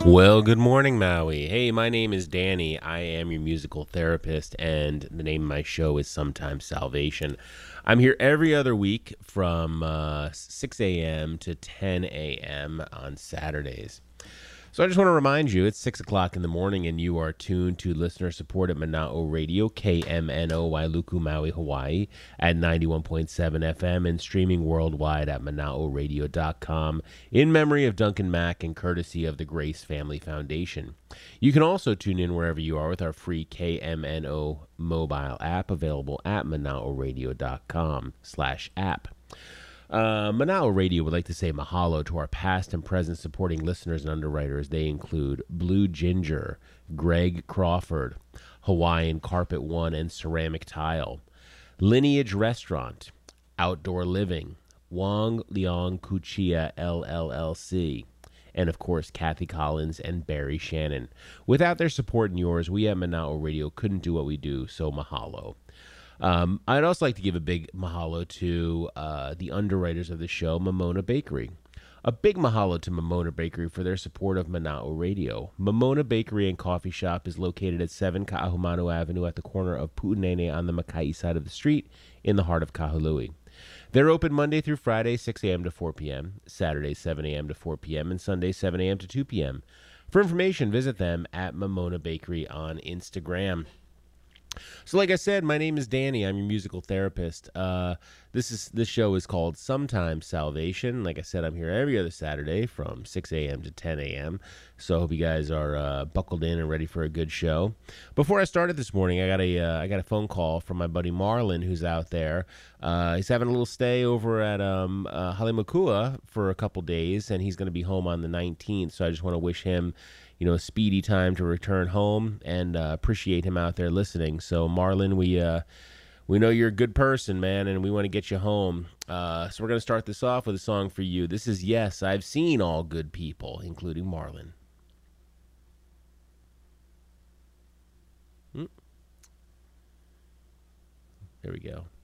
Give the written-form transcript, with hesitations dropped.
Well, good morning, Maui. Hey, my name is Danny. I am your musical therapist, and the name of my show is Sometimes Salvation. I'm here every other week from 6 a.m. to 10 a.m. on Saturdays. So I just want to remind you, it's 6 o'clock in the morning, and you are tuned to listener-supported Mana'o Radio, KMNO, Wailuku, Maui, Hawaii, at 91.7 FM and streaming worldwide at Mana'oRadio.com in memory of Duncan Mack and courtesy of the Grace Family Foundation. You can also tune in wherever you are with our free KMNO mobile app available at Mana'oRadio.com/app. Mana'o Radio would like to say mahalo to our past and present supporting listeners and underwriters. They include Blue Ginger, Greg Crawford, Hawaiian Carpet One and Ceramic Tile, Lineage Restaurant, Outdoor Living, Wong Leong Kuchia LLC, and of course Kathy Collins and Barry Shannon. Without their support and yours, we at Mana'o Radio couldn't do what we do, so mahalo. I'd also like to give a big mahalo to the underwriters of the show, Mamona Bakery. A big mahalo to Mamona Bakery for their support of Mana'o Radio. Mamona Bakery and Coffee Shop is located at 7 Ka'ahumanu Avenue at the corner of Pu'unene on the Makai side of the street in the heart of Kahului. They're open Monday through Friday, 6 a.m. to 4 p.m., Saturday, 7 a.m. to 4 p.m., and Sunday, 7 a.m. to 2 p.m. For information, visit them at Mamona Bakery on Instagram. So like I said, my name is Danny. I'm your musical therapist. This show is called Sometimes Salvation. Like I said, I'm here every other Saturday from 6 a.m. to 10 a.m. So I hope you guys are buckled in and ready for a good show. Before I started this morning, I got a phone call from my buddy Marlon, who's out there. He's having a little stay over at Halemakua for a couple days, and he's going to be home on the 19th. So I just want to wish him a speedy time to return home and appreciate him out there listening. So, Marlon, we know you're a good person, man, and we want to get you home. So we're going to start this off with a song for you. This is Yes, I've Seen All Good People, including Marlon. There we go.